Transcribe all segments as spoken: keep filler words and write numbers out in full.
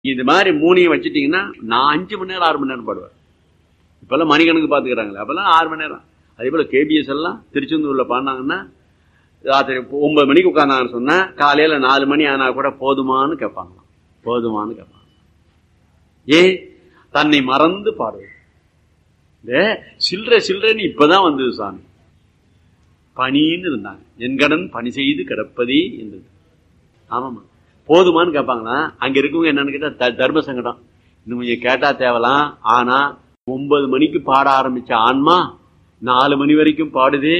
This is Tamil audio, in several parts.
இது மாதிரி மூணையும் வச்சுட்டீங்கன்னா நான் அஞ்சு மணி நேரம் ஆறு மணி நேரம் பாடுவேன். இப்பெல்லாம் மணிக்கணக்கு பாத்துக்கிறாங்களே, அப்பெல்லாம் ஆறு மணி நேரம். அதே போல கேபிஎஸ் எல்லாம் திருச்செந்தூர்ல பாடினாங்கன்னா ராத்திரி ஒன்பது மணிக்கு உட்கார்ந்தாங்கன்னு சொன்னா காலையில நாலு மணி ஆனா கூட போதுமானு கேட்பாங்க, போதுமானு கேட்பாங்க. ஏ தன்னை மறந்து பாடுவது. சில்லற சில்லறன்னு இப்பதான் வந்தது சாமி. பணின்னு இருந்தாங்க, என்கடன் பணி செய்து கிடப்பதே என்றது. ஆமாமா, போதுமானு கேட்பாங்களா? அங்க இருக்கவங்க என்னன்னு கேட்டா தர்ம சங்கடம், இன்னும் கொஞ்சம் கேட்டா தேவலாம். ஆனா ஒன்பது மணிக்கு பாட ஆரம்பிச்ச ஆன்மா நாலு மணி வரைக்கும் பாடுதே,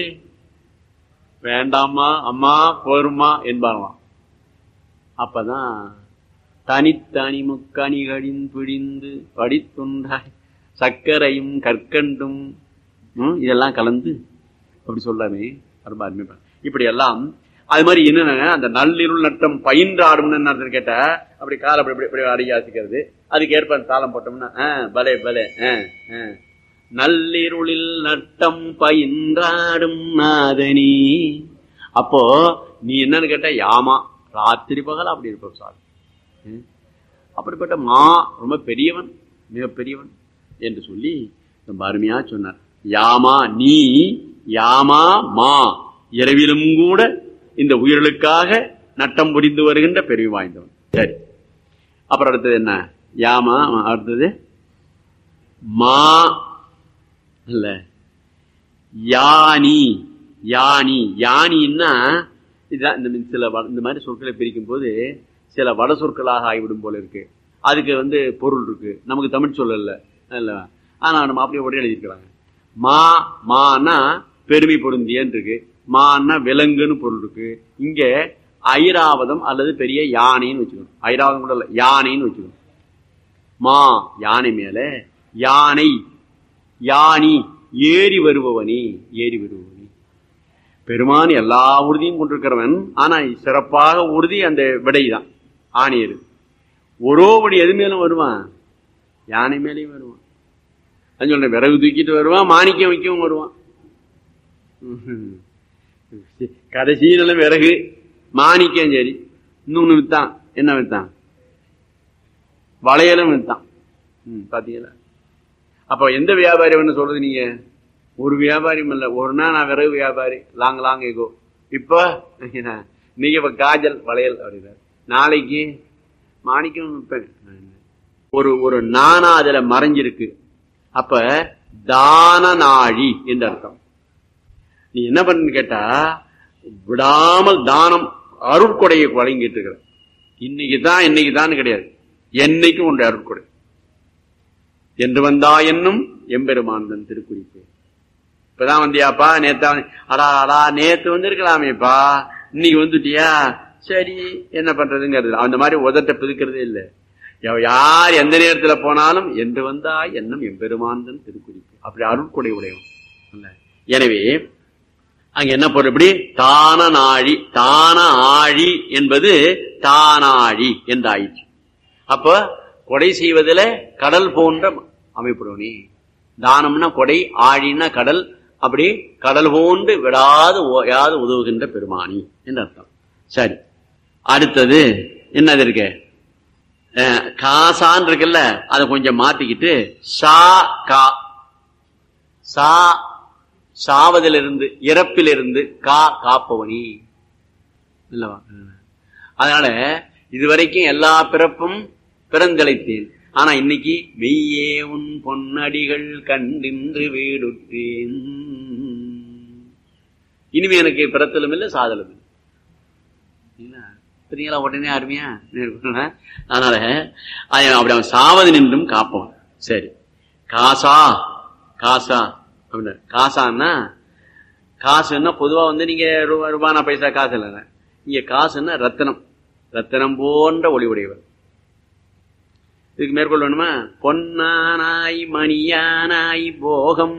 வேண்டாமா அம்மா போருமா என்பாங்களாம். அப்பதான் தனித்தனி முக்கணிகளின் பிடிந்து படித்துண்டாய் சர்க்கரையும் கற்கண்டும் இதெல்லாம் கலந்து அப்படி சொல்லாமே ரொம்ப அருமை. இப்படி எல்லாம் அது மாதிரி என்னன்னா அந்த நள்ளிருள் நட்டம் பயின்று ஆடும்னு கேட்டா அப்படி காலை அப்படி இப்படி அடிக்க ஆசிக்கிறது, அதுக்கு ஏற்ப தாளம் போட்டோம்னா பலே பலே நள்ளிருளில் நட்டம் பயின்றாடும் நாதனி. அப்போ நீ என்னன்னு கேட்ட யாமா ராத்திரி பகல் அப்படி இருப்ப சார். அப்படிப்பட்ட மா ரொம்ப பெரியவன், மிக பெரியவன் என்று சொல்லி ரொம்ப அருமையா சொன்னார். யாமா நீ யாமா மா இரவிலும் கூட இந்த உயிர்களுக்காக நட்டம் புரிந்து வருகின்ற பெரிய வாய்ந்தவன். சரி, அப்புறம் அடுத்தது என்ன? யாமா, அடுத்தது மா இல்ல யானி. யானி யானின்னா இதுதான் இந்த சில இந்த மாதிரி சொற்களை பிரிக்கும் போது சில வட சொற்களாக ஆகிவிடும் போல இருக்கு. அதுக்கு வந்து பொருள் இருக்கு, நமக்கு தமிழ் சொல்லல இல்ல. ஆனா நம்ம அப்படியே உடனே எழுதிருக்கிறாங்க. மா மானா பெருமை பொருந்தியன்னு இருக்கு, மான்னா விலங்குன்னு பொருள் இருக்கு. இங்க ஐராவதம் அல்லது பெரிய யானைன்னு வச்சுக்கணும். ஐராவதம் கூட இல்ல, யானைன்னு வச்சுக்கணும். மா யானை மேல யானை யானி ஏறி வருபவனி, ஏறி வருபவனி. பெருமான் எல்லா உறுதியும் கொண்டிருக்கிறவன். ஆனா சிறப்பாக உறுதி அந்த விடைதான், ஆணையரு. ஒரோபடி எது மேலும் வருவான், யானை மேலேயும் வருவான். சொல்ற விறகு தூக்கிட்டு வருவான், மாணிக்கம் வைக்கவும் வருவான். கடைசியில விறகு மாணிக்கம் சரி, இன்னொன்னு வித்தான். என்ன வித்தான்? வளையலும் வித்தான். பாத்தீங்களா? அப்ப எந்த வியாபாரி வேணும் சொல்றது? நீங்க ஒரு வியாபாரியும் இல்ல. ஒரு நாள் நான் விறகு வியாபாரி, லாங் லாங் எகோ. இப்ப நீங்க இப்ப காஜல் வளையல் அப்படின்னா, நாளைக்கு மாணிக்கம் விற்பேன். ஒரு ஒரு நானா அதுல மறைஞ்சிருக்கு. அப்ப தான நாழி என்று அர்த்தம். நீ என்ன பண்ணு கேட்டா விடாமல் தானம் அருட்கொடையை வழங்கிட்டு இருக்கிற. இன்னைக்கு தான் இன்னைக்கு தான் கிடையாது, என்னைக்கும் ஒன்று அருட்கொடை. என்று வந்தா என்னும் எம்பெருமான் திருக்குறிப்பு. இப்பதான் வந்தியாப்பா, நேத்தா அடா அடா நேத்து வந்திருக்கலாமேப்பா, இன்னைக்கு வந்துட்டியா, சரி என்ன பண்றதுங்கிறது. அந்த மாதிரி உதட்ட பிதுக்கிறதே இல்லை. யார் எந்த நேரத்துல போனாலும் என்று வந்தா என்னும் எம்பெருமான் திருக்குறிப்பு. அப்படி அருட்கொடை உடையவன். எனவே அங்க என்ன பொருள்? இப்படி தான நாழி, தான ஆழி என்பது தானாழி என்றாயிற்று. அப்ப கொடை செய்வதில் கடல் போன்ற அமைப்புடனே. தானம்னா கொடை, ஆழின்னா கடல். அப்படி கடல் போன்று விடாது ஓயாது உதவுகின்ற பெருமானி என்று அர்த்தம். சரி, அடுத்தது என்னது இருக்கு? காசான் இருக்குல்ல, அதை கொஞ்சம் மாத்திக்கிட்டு சா கா. சா சாவதிலிருந்து, இறப்பிலிருந்து, கா காப்பவனி இல்லவா? அதனால இதுவரைக்கும் எல்லா பிறப்பும் பிறந்தளித்தேன். ஆனா இன்னைக்கு மெய்யே உன் பொன்னடிகள் கண்டின்று வீடுற்றேன். இனிமே எனக்கு பிறத்தலும் இல்லை சாதலும் இல்லை. உடனே அருமையா. அதனால அப்படி அவன் சாவது நின்றும் காப்பவன். சரி, காசா காசா அப்படின்னா காசான்னா, காசுன்னா பொதுவா வந்து நீங்க ரூபானா பைசா காசு இல்லைங்க. இங்க காசுன்னா ரத்தனம், ரத்தனம் போன்ற ஒளி உடையவர். இதுக்கு மேற்கொள்ள வேணுமா? பொன்னானாய் மணியானாய் போகம்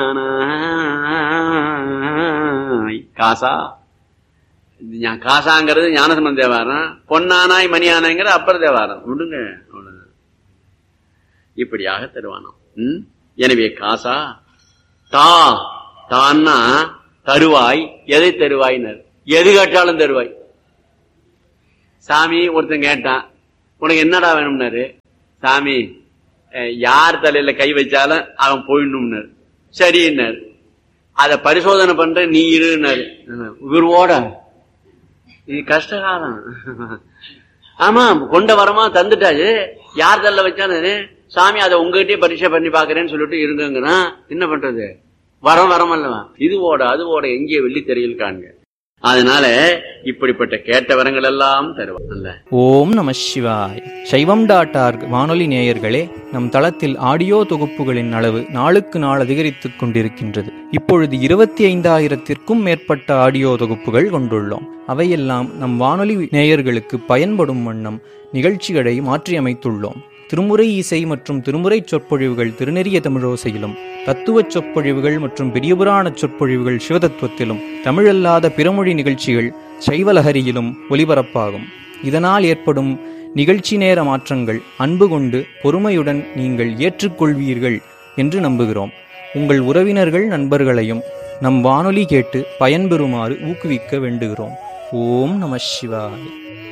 ஆனாய் காசா. காசாங்கிறது ஞானசம்பந்த தேவாரம், பொன்னானாய் மணியானாய்ங்கிற அப்பர் தேவாரம். விடுங்க, அவ்வளவுதான். இப்படியாக தருவானாம். எனவே காசா. தா தான்னா தருவாய். எதை தருவாயினர்? எது கேட்டாலும் தருவாய். சாமி ஒருத்தன் கேட்டான், உனக்கு என்னடா வேணும்னாரு. சாமி யார் தலையில கை வச்சாலும் அவன் போயிடணும்னாரு. சரின்னாரு. அத பரிசோதனை பண்ற நீ இருன்னாரு. இவரோட இது கஷ்டகாலம். ஆமா கொண்ட வரமா தந்துட்டாச்சு, யார் தள்ள வச்சாலும் சாமி அதை உங்ககிட்டயே பரீட்சை பண்ணி பாக்குறேன்னு சொல்லிட்டு இருங்கன்னா என்ன பண்றது? வரம் வரம் அல்லவா? இது ஓட அது ஓட எங்கே வெள்ளி தெரியல் காண்க. அதனால இப்படிப்பட்ட கேட்ட வரங்கள் எல்லாம் தருவாங்க. ஓம் நம சிவாய். சைவம் டாட் ஆர்க் வானொலி நேயர்களே, நம் தளத்தில் ஆடியோ தொகுப்புகளின் அளவு நாளுக்கு நாள் அதிகரித்துக் கொண்டிருக்கின்றது. இப்பொழுது இருபத்தி ஐந்தாயிரத்திற்கும் மேற்பட்ட ஆடியோ தொகுப்புகள் கொண்டுள்ளோம். அவையெல்லாம் நம் வானொலி நேயர்களுக்கு பயன்படும் வண்ணம் நிகழ்ச்சிகளை மாற்றியமைத்துள்ளோம். திருமுறை இசை மற்றும் திருமுறை சொற்பொழிவுகள் திருநெறிய தமிழோசையிலும், தத்துவச் சொற்பொழிவுகள் மற்றும் பெரியபுராண சொற்பொழிவுகள் சிவதத்துவத்திலும், தமிழல்லாத பிறமொழி நிகழ்ச்சிகள் சைவலஹரியிலும் ஒலிபரப்பாகும். இதனால் ஏற்படும் நிகழ்ச்சி நேர மாற்றங்கள் அன்பு கொண்டு பொறுமையுடன் நீங்கள் ஏற்றுக்கொள்வீர்கள் என்று நம்புகிறோம். உங்கள் உறவினர்கள் நண்பர்களையும் நம் வானொலி கேட்டு பயன்பெறுமாறு ஊக்குவிக்க வேண்டுகிறோம். ஓம் நம சிவாய்.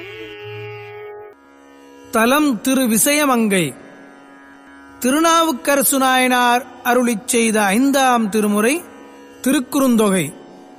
தலம் திரு விசயமங்கை. திருநாவுக்கரசு நாயனார் அருளிச் செய்த ஐந்தாம் திருமுறை திருக்குறுந்தொகை.